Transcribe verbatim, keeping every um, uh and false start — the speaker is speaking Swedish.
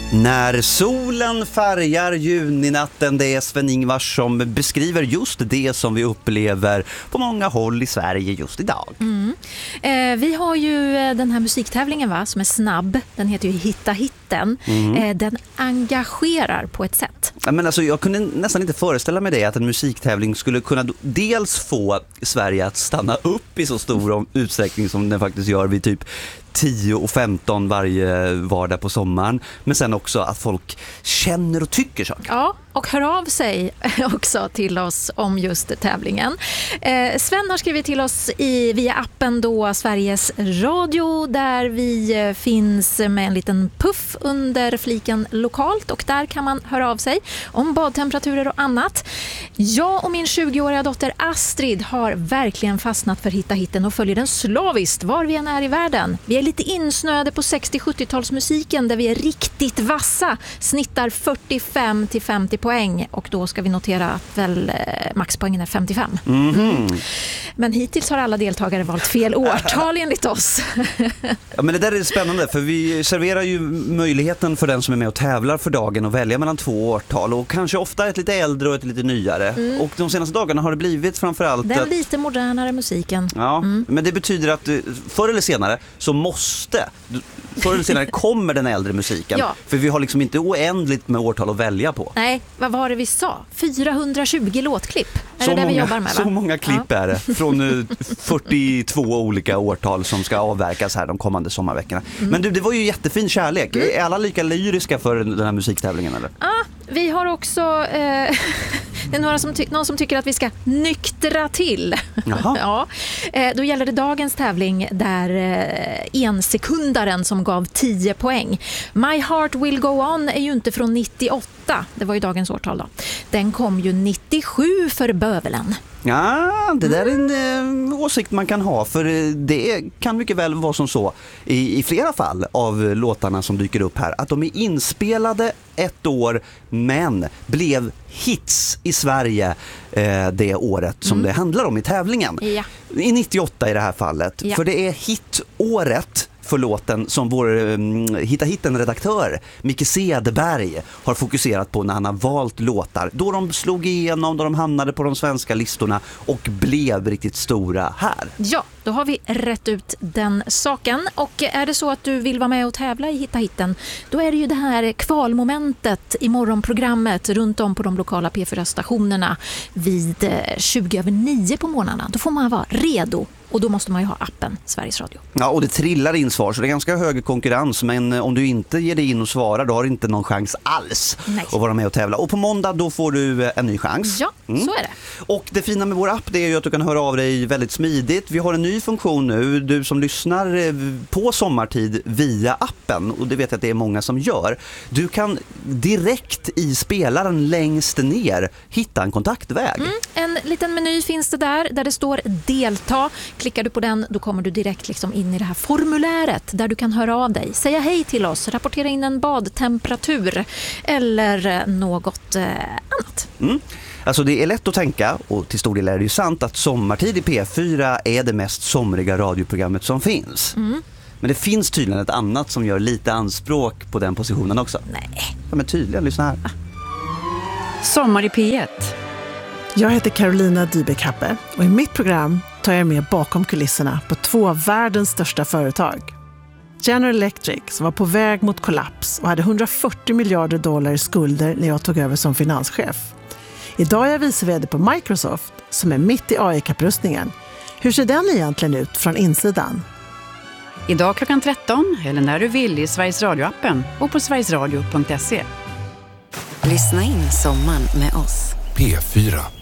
När solen färgar juninatten, det är Sven-Ingvars som beskriver just det som vi upplever på många håll i Sverige just idag. Mm. Eh, vi har ju den här musiktävlingen va, som är snabb. Den heter ju Hitta hitten. Mm. Eh, den engagerar på ett sätt. Ja, men alltså, jag kunde nästan inte föreställa mig det, att en musiktävling skulle kunna dels få Sverige att stanna upp i så stor utsträckning som den faktiskt gör vid typ tio och femton varje vardag på sommaren, men sen också att folk känner och tycker saker. Ja, och hör av sig också till oss om just tävlingen. Eh, Sven har skrivit till oss i, via appen då Sveriges Radio, där vi finns med en liten puff under fliken lokalt, och där kan man höra av sig om badtemperaturer och annat. Jag och min tjugoåriga dotter Astrid har verkligen fastnat för Hitta hitten och följer den slaviskt var vi än är i världen. Vi är lite insnöade på sextio-sjuttiotalsmusiken där vi är riktigt vassa, snittar fyrtiofem till femtio poäng, och då ska vi notera att väl eh, maxpoängen är femtiofem. Mm-hmm. Men hittills har alla deltagare valt fel årtal enligt oss. Ja, men det där är spännande, för vi serverar ju möjligheten för den som är med och tävlar för dagen att välja mellan två årtal, och kanske ofta ett lite äldre och ett lite nyare. Mm. Och de senaste dagarna har det blivit framförallt den att... lite modernare musiken. Ja, mm. Men det betyder att förr eller senare så måste, förr eller senare kommer den äldre musiken. Ja. För vi har liksom inte oändligt med årtal att välja på. Nej, vad var det vi sa? fyrahundratjugo låtklipp. Är så det det många, vi jobbar med, va? Så många klipp ja. är det. Från fyrtiotvå olika årtal som ska avverkas här de kommande sommarveckorna. Mm. Men du, det var ju jättefin kärlek. Mm. Är alla lika lyriska för den här musiktävlingen, eller? Ja, vi har också... Eh, det är några som ty- någon som tycker att vi ska nyktra till. Ja. Eh, då gäller det dagens tävling där eh, ensekundaren som gav tio poäng. My Heart Will Go On är ju inte från nittioåtta. Det var ju dagens årtal då. Den kom ju nittiosju för bövelen. Ja, det där är en eh, åsikt man kan ha, för det kan mycket väl vara som så i, i flera fall av låtarna som dyker upp här, att de är inspelade ett år men blev hits i Sverige eh, det året som mm. det handlar om i tävlingen. Ja. I nittioåtta i det här fallet, ja. För det är hitåret för låten som vår um, Hitta hitten-redaktör Micke Cederberg har fokuserat på när han har valt låtar. Då de slog igenom, då de hamnade på de svenska listorna och blev riktigt stora här. Ja, då har vi rätt ut den saken. Och är det så att du vill vara med och tävla i Hitta hitten, då är det ju det här kvalmomentet i morgonprogrammet runt om på de lokala P fyra-stationerna vid tjugo över nio på morgnarna. Då får man vara redo. Och då måste man ju ha appen Sveriges Radio. Ja, och det trillar in svar, så det är ganska hög konkurrens. Men om du inte ger dig in och svarar, då har du inte någon chans alls Nej. att vara med och tävla. Och på måndag då får du en ny chans. Ja, mm. så är det. Och det fina med vår app, det är ju att du kan höra av dig väldigt smidigt. Vi har en ny funktion nu, du som lyssnar på sommartid via appen. Och det vet jag att det är många som gör. Du kan direkt i spelaren längst ner hitta en kontaktväg. Mm. En liten meny finns det där, där det står delta. Klickar du på den, då kommer du direkt liksom in i det här formuläret där du kan höra av dig. Säga hej till oss, rapportera in en badtemperatur eller något eh, annat. Mm. Alltså det är lätt att tänka, och till stor del är det ju sant, att Sommartid i P fyra är det mest somriga radioprogrammet som finns. Mm. Men det finns tydligen ett annat som gör lite anspråk på den positionen också. Nej. Ja, men tydligen, lyssna här. Sommar i P ett. Jag heter Carolina Dybeck-Happe och i mitt program tar jag med bakom kulisserna på två av världens största företag. General Electric, som var på väg mot kollaps och hade hundrafyrtio miljarder dollar i skulder när jag tog över som finanschef. Idag är jag vice vd på Microsoft, som är mitt i A I-kapprustningen. Hur ser den egentligen ut från insidan? Idag klockan tretton, eller när du vill i Sveriges Radio-appen och på sverigesradio punkt se. Lyssna in sommaren med oss. P fyra.